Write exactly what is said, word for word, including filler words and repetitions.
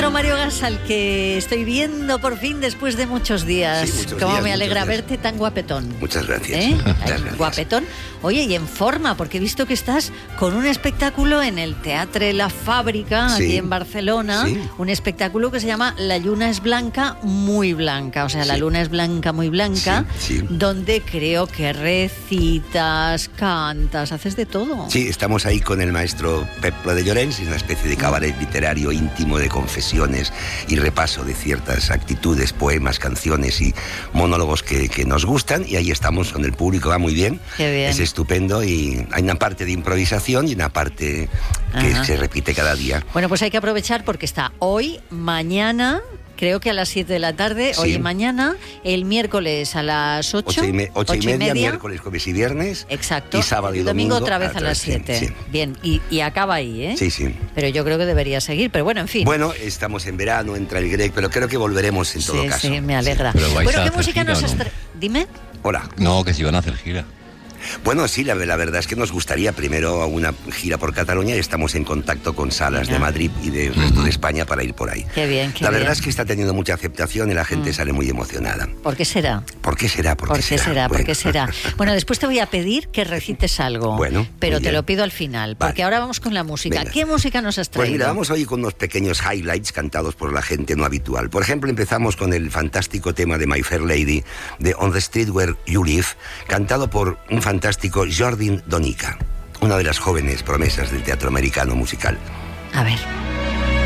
Compañero Mario Gasal, que estoy viendo por fin después de muchos días. Sí, muchos Cómo días, me alegra muchos días. verte tan guapetón. Muchas gracias. ¿Eh? Muchas Ay, gracias. guapetón. Oye, y en forma, porque he visto que estás con un espectáculo en el Teatre La Fábrica, Sí. aquí en Barcelona. Sí. Un espectáculo que se llama La Lluna es Blanca, muy blanca. O sea, la Sí. luna es blanca, muy blanca. Sí, sí. Donde creo que recitas, cantas, haces de todo. Sí, estamos ahí con el maestro Pep Pla de Llorens, una especie de cabaret literario íntimo de confesiones y repaso de ciertas actitudes, poemas, canciones y monólogos que, que nos gustan, y ahí estamos con el público, va muy bien. Qué bien. Es estupendo, y hay una parte de improvisación y una parte que Ajá. se repite cada día. Bueno, pues hay que aprovechar porque está hoy, mañana, creo que a las siete de la tarde, Sí. hoy y mañana, el miércoles a las ocho. Ocho y, me- ocho y media, miércoles, jueves y viernes. Exacto. Y sábado y el domingo, domingo otra vez a las sí, siete. sí. Bien, y, y acaba ahí, ¿eh? Sí, sí. Pero yo creo que debería seguir, pero bueno, en fin. Bueno, estamos en verano, entra el Grec, pero creo que volveremos en todo sí, caso. sí, me alegra. Pero vais Bueno, a ¿qué hacer música gira, nos ¿no? has tra- Dime. Hola. No, que si van a hacer gira. Bueno, sí, la, la verdad es que nos gustaría primero una gira por Cataluña, y estamos en contacto con salas Venga. de Madrid y del resto de España para ir por ahí. Qué bien, qué La bien. verdad es que está teniendo mucha aceptación y la gente sale muy emocionada. ¿Por qué será? ¿Por qué será? ¿Por, ¿Por qué será? ¿Por Bueno. qué será? Bueno, después te voy a pedir que recites algo. Bueno, pero muy te bien. lo pido al final, porque Vale. ahora vamos con la música. Venga. ¿Qué música nos has Pues traído? mira, vamos hoy con unos pequeños highlights cantados por la gente no habitual. Por ejemplo, empezamos con el fantástico tema de My Fair Lady, de On the Street Where You Live, cantado por un fantástico Jordin Donica, una de las jóvenes promesas del teatro americano musical. A ver.